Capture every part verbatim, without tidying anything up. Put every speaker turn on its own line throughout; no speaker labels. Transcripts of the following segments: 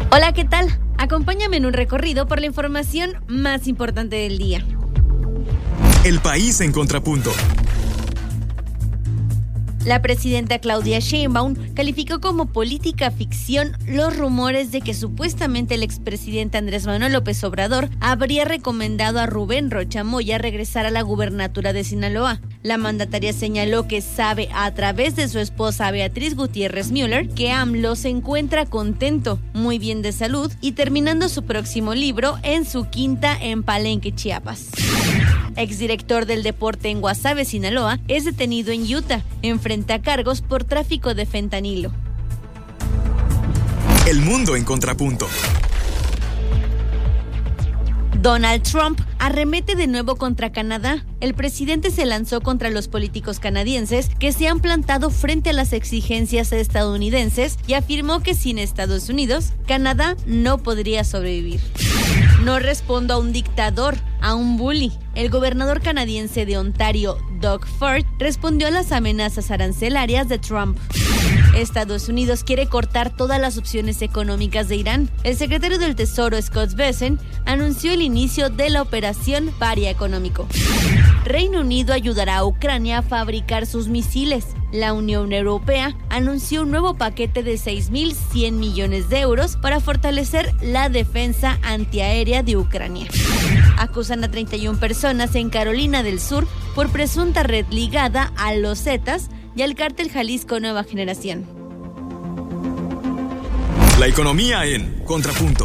Hola, ¿qué tal? Acompáñame en un recorrido por la información más importante del día.
El país en contrapunto.
La presidenta Claudia Sheinbaum calificó como política ficción los rumores de que supuestamente el expresidente Andrés Manuel López Obrador habría recomendado a Rubén Rocha Moya regresar a la gubernatura de Sinaloa. La mandataria señaló que sabe a través de su esposa Beatriz Gutiérrez Müller que AMLO se encuentra contento, muy bien de salud y terminando su próximo libro en su quinta en Palenque, Chiapas. Exdirector del deporte en Guasave, Sinaloa, es detenido en Utah. Enfrenta cargos por tráfico de fentanilo.
El mundo en contrapunto.
Donald Trump arremete de nuevo contra Canadá. El presidente se lanzó contra los políticos canadienses que se han plantado frente a las exigencias estadounidenses y afirmó que sin Estados Unidos, Canadá no podría sobrevivir. No respondo a un dictador, a un bully. El gobernador canadiense de Ontario, Doug Ford, respondió a las amenazas arancelarias de Trump. Estados Unidos quiere cortar todas las opciones económicas de Irán. El secretario del Tesoro, Scott Bessent, anunció el inicio de la operación Paria Económico. Reino Unido ayudará a Ucrania a fabricar sus misiles. La Unión Europea anunció un nuevo paquete de seis mil cien millones de euros para fortalecer la defensa antiaérea de Ucrania. Acusan a treinta y una personas en Carolina del Sur por presunta red ligada a los Zetas y al cártel Jalisco Nueva Generación.
La economía en contrapunto.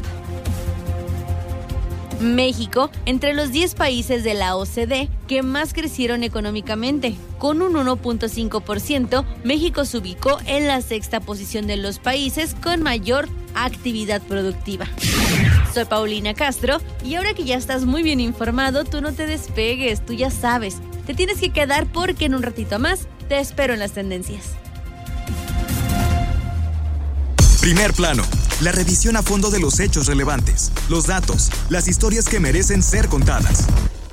México, entre los diez países de la O C D que más crecieron económicamente. Con un uno punto cinco por ciento, México se ubicó en la sexta posición de los países con mayor actividad productiva. Soy Paulina Castro y ahora que ya estás muy bien informado, tú no te despegues, tú ya sabes. Te tienes que quedar porque en un ratito más te espero en las tendencias.
Primer plano. La revisión a fondo de los hechos relevantes, los datos, las historias que merecen ser contadas.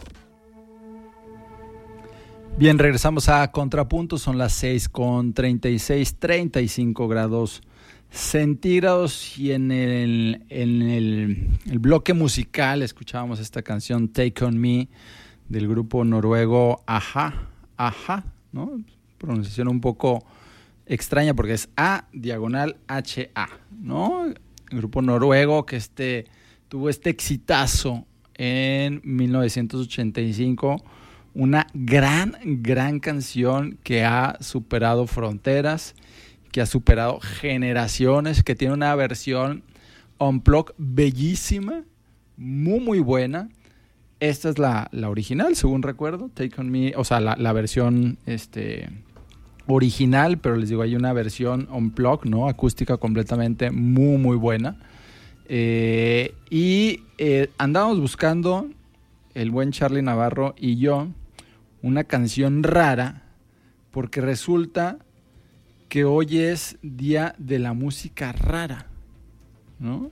Bien, regresamos a Contrapunto, son las seis con treinta y seis, treinta y cinco grados centígrados y en el, en el, el bloque musical escuchábamos esta canción Take On Me del grupo noruego Ajá, Ajá, ¿no? Pronunciación un poco extraña porque es A diagonal H A, ¿no? El grupo noruego que este, tuvo este exitazo en mil novecientos ochenta y cinco, una gran, gran canción que ha superado fronteras, que ha superado generaciones, que tiene una versión unplugged bellísima, muy, muy buena. Esta es la, la original, según recuerdo, Take On Me, o sea, la, la versión este, original, pero les digo, hay una versión unplugged, ¿no? Acústica completamente muy, muy buena. Eh, y eh, andábamos buscando, el buen Charlie Navarro y yo, una canción rara, porque resulta que hoy es Día de la Música Rara, ¿no?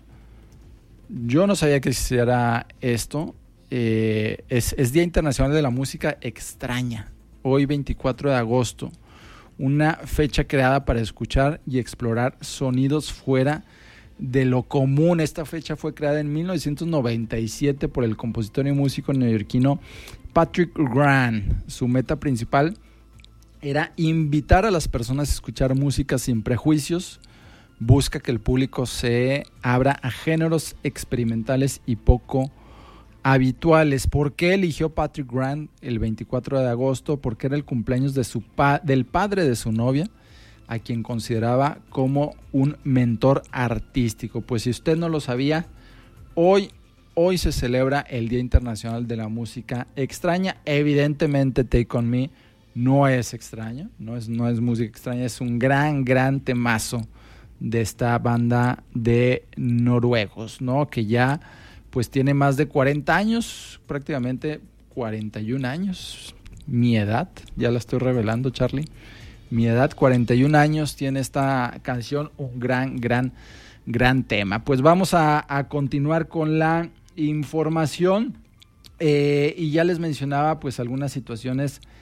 Yo no sabía que existiera esto. Eh, es, es Día Internacional de la Música Extraña, hoy veinticuatro de agosto, una fecha creada para escuchar y explorar sonidos fuera de lo común. Esta fecha fue creada en mil novecientos noventa y siete por el compositor y músico neoyorquino Patrick Grant. Su meta principal era invitar a las personas a escuchar música sin prejuicios. Busca que el público se abra a géneros experimentales y poco habituales. ¿Por qué eligió Patrick Grant el veinticuatro de agosto? Porque era el cumpleaños de su pa- del padre de su novia, a quien consideraba como un mentor artístico. Pues si usted no lo sabía, hoy, hoy se celebra el Día Internacional de la Música Extraña. Evidentemente Take On Me no es extraño, no es, no es música extraña, es un gran, gran temazo de esta banda de noruegos, ¿no? Que ya pues tiene más de cuarenta años, prácticamente cuarenta y un años, mi edad, ya la estoy revelando, Charlie, mi edad, cuarenta y un años, tiene esta canción, un gran, gran, gran tema. Pues vamos a, a continuar con la información, eh, y ya les mencionaba pues algunas situaciones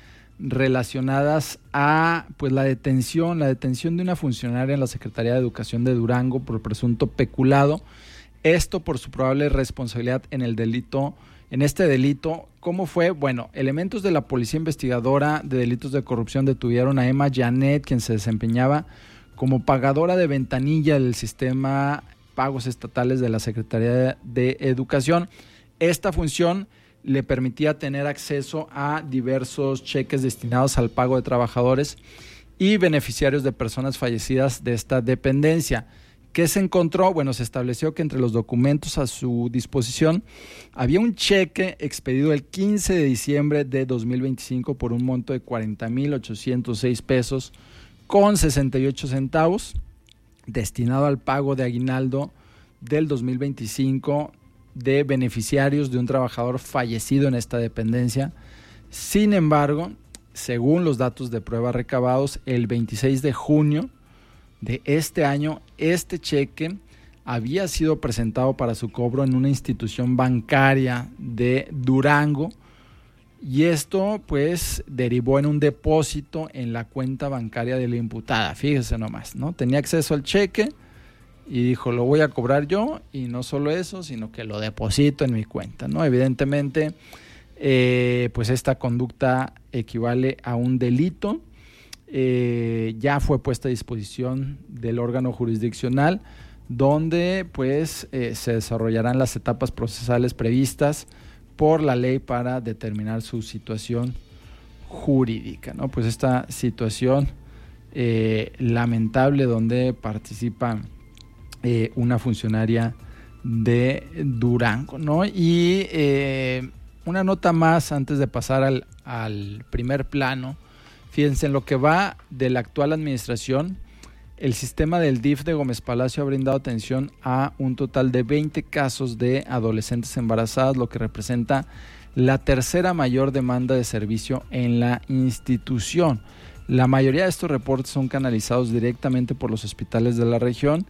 relacionadas a pues la detención, la detención de una funcionaria en la Secretaría de Educación de Durango por presunto peculado. Esto por su probable responsabilidad en el delito, en este delito. ¿Cómo fue? Bueno, elementos de la Policía Investigadora de Delitos de Corrupción detuvieron a Emma Janet, quien se desempeñaba como pagadora de ventanilla del sistema pagos estatales de la Secretaría de Educación. Esta función le permitía tener acceso a diversos cheques destinados al pago de trabajadores y beneficiarios de personas fallecidas de esta dependencia. ¿Qué se encontró? Bueno, se estableció que entre los documentos a su disposición había un cheque expedido el quince de diciembre de dos mil veinticinco por un monto de cuarenta mil ochocientos seis pesos con sesenta y ocho centavos, destinado al pago de aguinaldo del dos mil veinticinco de beneficiarios de un trabajador fallecido en esta dependencia. Sin embargo, según los datos de prueba recabados, el veintiséis de junio de este año, este cheque había sido presentado para su cobro en una institución bancaria de Durango, y esto pues derivó en un depósito en la cuenta bancaria de la imputada. Fíjese nomás, ¿no? Tenía acceso al cheque y dijo, lo voy a cobrar yo, y no solo eso, sino que lo deposito en mi cuenta, ¿no? Evidentemente, eh, pues esta conducta equivale a un delito. Eh, ya fue puesta a disposición del órgano jurisdiccional, donde pues eh, se desarrollarán las etapas procesales previstas por la ley para determinar su situación jurídica, ¿no? Pues esta situación eh, lamentable donde participa Eh, una funcionaria de Durango, ¿no? Y eh, una nota más antes de pasar al, al primer plano. Fíjense, en lo que va de la actual administración, el sistema del D I F de Gómez Palacio ha brindado atención a un total de veinte casos de adolescentes embarazadas, lo que representa la tercera mayor demanda de servicio en la institución. La mayoría de estos reportes son canalizados directamente por los hospitales de la región,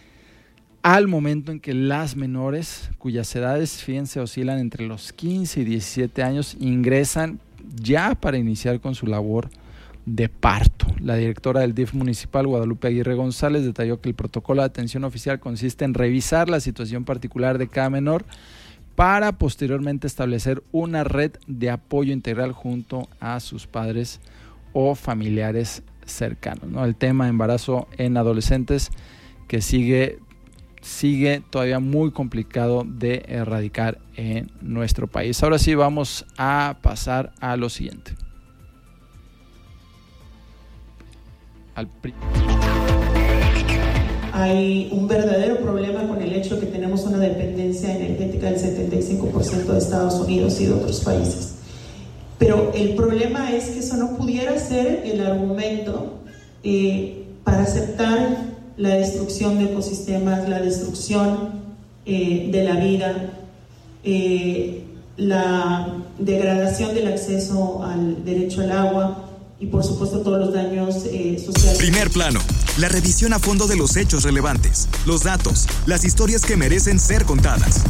al momento en que las menores, cuyas edades, fíjense, oscilan entre los quince y diecisiete años, ingresan ya para iniciar con su labor de parto. La directora del D I F municipal, Guadalupe Aguirre González, detalló que el protocolo de atención oficial consiste en revisar la situación particular de cada menor para posteriormente establecer una red de apoyo integral junto a sus padres o familiares cercanos, ¿no? El tema de embarazo en adolescentes que sigue sigue todavía muy complicado de erradicar en nuestro país. Ahora sí vamos a pasar a lo siguiente. Al pri-
Hay un verdadero problema con el hecho de que tenemos una dependencia energética del setenta y cinco por ciento de Estados Unidos y de otros países. Pero el problema es que eso no pudiera ser el argumento eh, para aceptar la destrucción de ecosistemas, la destrucción eh, de la vida, eh, la degradación del acceso al derecho al agua y por supuesto todos los daños eh, sociales.
Primer plano, la revisión a fondo de los hechos relevantes, los datos, las historias que merecen ser contadas.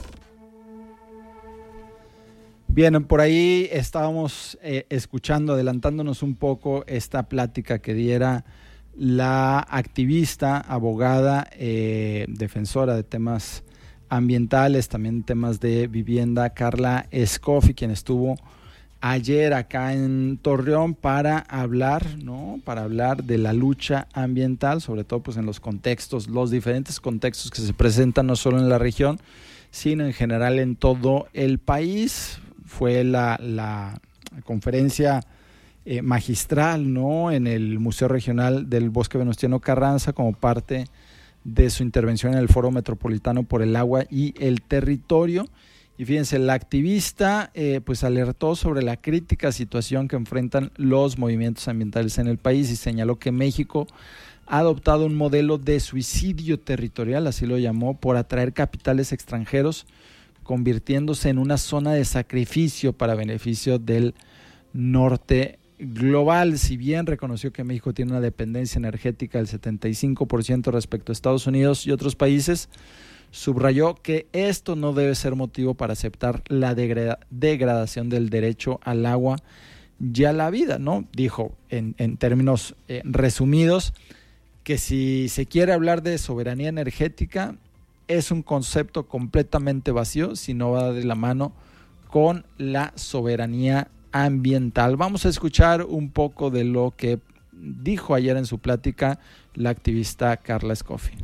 Bien, por ahí estábamos eh, escuchando, adelantándonos un poco esta plática que diera la activista, abogada, eh, defensora de temas ambientales, también temas de vivienda, Carla Escoffi, quien estuvo ayer acá en Torreón para hablar, ¿no? Para hablar de la lucha ambiental, sobre todo pues en los contextos, los diferentes contextos que se presentan no solo en la región, sino en general en todo el país. Fue la, la conferencia Eh, magistral, ¿no? En el Museo Regional del Bosque Venustiano Carranza, como parte de su intervención en el Foro Metropolitano por el Agua y el Territorio. Y fíjense, la activista eh, pues alertó sobre la crítica situación que enfrentan los movimientos ambientales en el país y señaló que México ha adoptado un modelo de suicidio territorial, así lo llamó, por atraer capitales extranjeros, convirtiéndose en una zona de sacrificio para beneficio del norte global. Si bien reconoció que México tiene una dependencia energética del setenta y cinco por ciento respecto a Estados Unidos y otros países, subrayó que esto no debe ser motivo para aceptar la degrada- degradación del derecho al agua ya la vida, ¿no? Dijo en, en términos eh, resumidos que si se quiere hablar de soberanía energética es un concepto completamente vacío si no va de la mano con la soberanía ambiental. Vamos a escuchar un poco de lo que dijo ayer en su plática la activista Carla Scofield.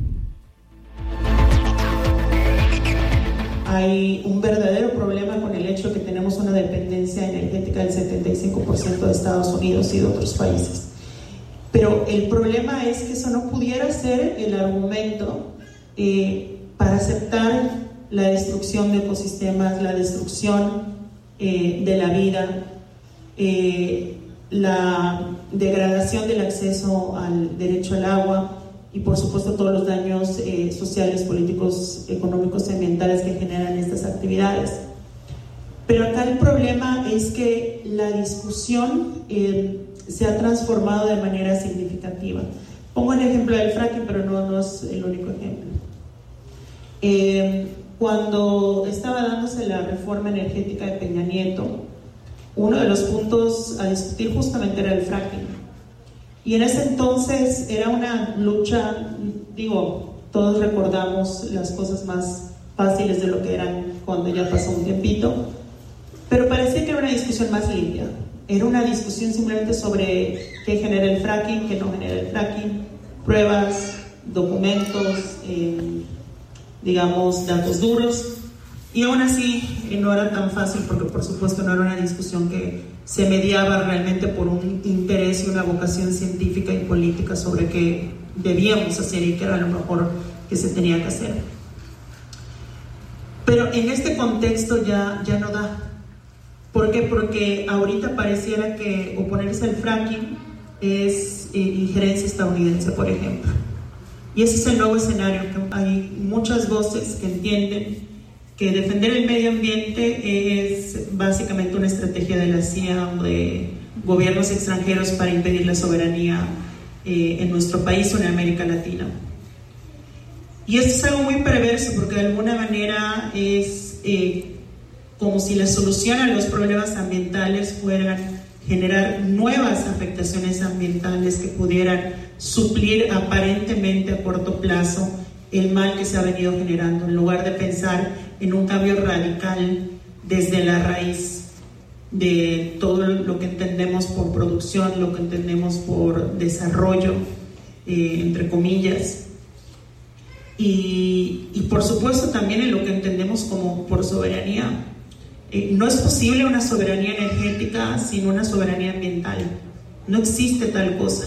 Hay un verdadero problema con el hecho de que tenemos una dependencia energética del setenta y cinco por ciento de Estados Unidos y de otros países. Pero el problema es que eso no pudiera ser el argumento eh, para aceptar la destrucción de ecosistemas, la destrucción eh, de la vida, eh, la degradación del acceso al derecho al agua y por supuesto todos los daños eh, sociales, políticos, económicos y ambientales que generan estas actividades. Pero acá el problema es que la discusión eh, se ha transformado de manera significativa. Pongo el ejemplo del fracking, pero no, no es el único ejemplo. Eh, cuando estaba dándose la reforma energética de Peña Nieto, uno de los puntos a discutir justamente era el fracking. Y en ese entonces era una lucha, digo, todos recordamos las cosas más fáciles de lo que eran cuando ya pasó un tiempito, pero parecía que era una discusión más limpia. Era una discusión simplemente sobre qué genera el fracking, qué no genera el fracking, pruebas, documentos, eh, digamos, datos duros. Y aún así eh, no era tan fácil porque por supuesto no era una discusión que se mediaba realmente por un interés y una vocación científica y política sobre qué debíamos hacer y qué era lo mejor que se tenía que hacer. Pero en este contexto ya, ya no da. ¿Por qué? Porque ahorita pareciera que oponerse al fracking es eh, injerencia estadounidense, por ejemplo. Y ese es el nuevo escenario, que hay muchas voces que entienden que defender el medio ambiente es básicamente una estrategia de la C I A o de gobiernos extranjeros para impedir la soberanía eh, en nuestro país o en América Latina. Y esto es algo muy perverso porque de alguna manera es eh, como si la solución a los problemas ambientales fueran generar nuevas afectaciones ambientales que pudieran suplir aparentemente a corto plazo el mal que se ha venido generando, en lugar de pensar en un cambio radical desde la raíz de todo lo que entendemos por producción, lo que entendemos por desarrollo, eh, entre comillas, y, y por supuesto también en lo que entendemos como por soberanía. Eh, no es posible una soberanía energética sin una soberanía ambiental. No existe tal cosa.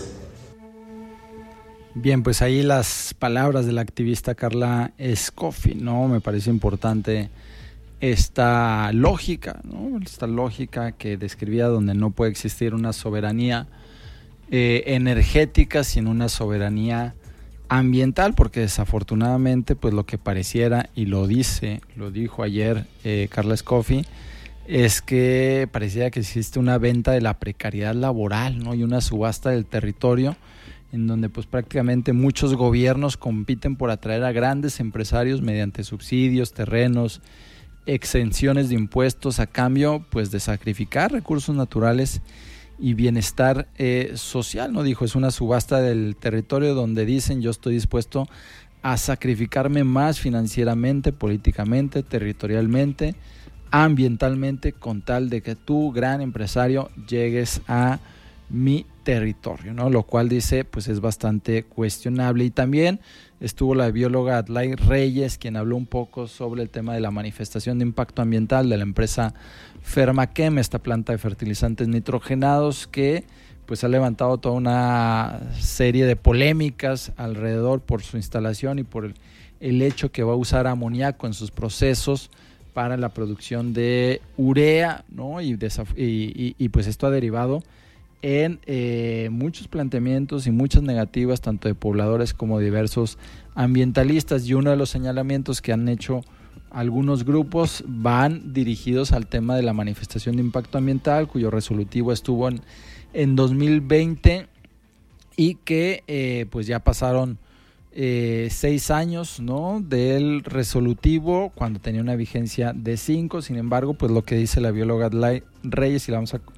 Bien, pues ahí las palabras de la activista Carla Scofield, ¿no? Me parece importante esta lógica, ¿no? Esta lógica que describía donde no puede existir una soberanía eh, energética sin una soberanía ambiental, porque desafortunadamente, pues lo que pareciera, y lo dice, lo dijo ayer eh, Carla Scofield, es que pareciera que existe una venta de la precariedad laboral, ¿no? Y una subasta del territorio, en donde pues prácticamente muchos gobiernos compiten por atraer a grandes empresarios mediante subsidios, terrenos, exenciones de impuestos a cambio pues de sacrificar recursos naturales y bienestar eh, social, ¿no? Dijo, es una subasta del territorio donde dicen yo estoy dispuesto a sacrificarme más financieramente, políticamente, territorialmente, ambientalmente, con tal de que tú, gran empresario, llegues a mi territorio, ¿no? Lo cual dice, pues es bastante cuestionable. Y también estuvo la bióloga Adlai Reyes, quien habló un poco sobre el tema de la manifestación de impacto ambiental de la empresa Fermachem, esta planta de fertilizantes nitrogenados que pues ha levantado toda una serie de polémicas alrededor por su instalación y por el, el hecho que va a usar amoníaco en sus procesos para la producción de urea, ¿no? Y, desaf- y, y, y pues esto ha derivado en eh, muchos planteamientos y muchas negativas, tanto de pobladores como de diversos ambientalistas, y uno de los señalamientos que han hecho algunos grupos van dirigidos al tema de la manifestación de impacto ambiental, cuyo resolutivo estuvo en, en dos mil veinte y que eh, pues ya pasaron eh, seis años, ¿no? Del resolutivo, cuando tenía una vigencia de cinco. Sin embargo, pues lo que dice la bióloga Adlai Reyes, y la vamos a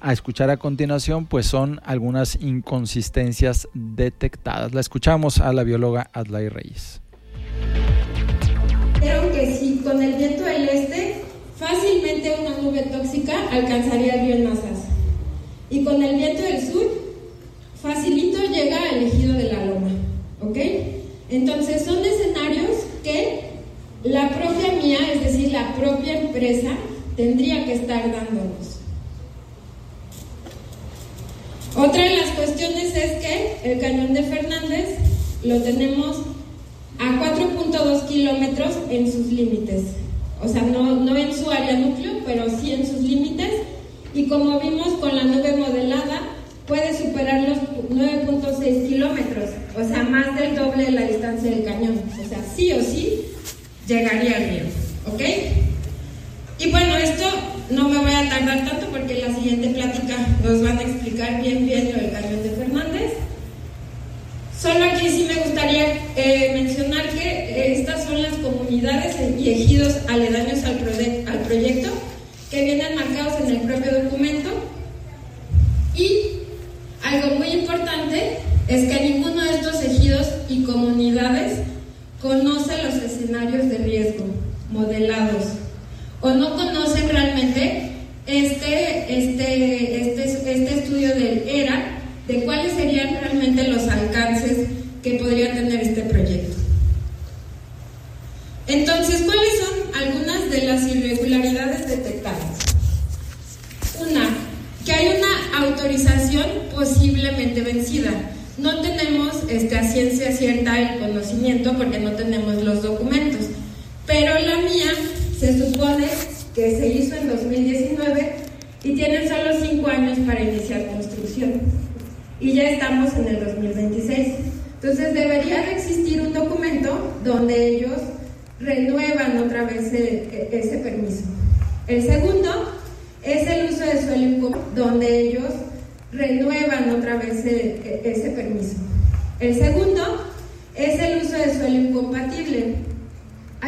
a escuchar a continuación, pues son algunas inconsistencias detectadas. La escuchamos a la bióloga Adlai Reyes.
Creo que sí, con el viento del este, fácilmente una nube tóxica alcanzaría el río en Nazas. Y con el viento del sur, facilito llega al ejido de la Loma, ¿ok? Entonces son escenarios que la propia mía, es decir, la propia empresa, tendría que estar dándonos. Otra de las cuestiones es que el cañón de Fernández lo tenemos a cuatro punto dos kilómetros en sus límites. O sea, no, no en su área núcleo, pero sí en sus límites. Y como vimos con la nube modelada, puede superar los nueve punto seis kilómetros, o sea, más del doble de la distancia del cañón. O sea, sí o sí llegaría al río, ¿ok? Y bueno, esto no me voy a tardar tanto porque en la siguiente plática nos van a explicar bien bien lo del cañón de Fernández. Solo aquí sí me gustaría eh, mencionar que eh, estas son las comunidades y ejidos aledaños al, proye- al proyecto que vienen marcados en el propio documento. Y algo muy importante es que ninguno de estos ejidos y comunidades conoce los escenarios de riesgo modelados o no conocen realmente este, este, este, este estudio del E R A de cuáles serían realmente los alcances que podría tener este proyecto. Entonces, ¿cuáles son algunas de las irregularidades detectadas? Una, que hay una autorización posiblemente vencida. No tenemos este, a ciencia cierta el conocimiento porque no tenemos los documentos, pero la mía se supone que se hizo en dos mil diecinueve y tienen solo cinco años para iniciar construcción y ya estamos en el dos mil veintiséis. Entonces debería de existir un documento donde ellos renuevan otra vez el, ese permiso. El segundo es el uso de suelo incompatible, donde ellos renuevan otra vez el, ese permiso. El segundo es el uso de suelo incompatible,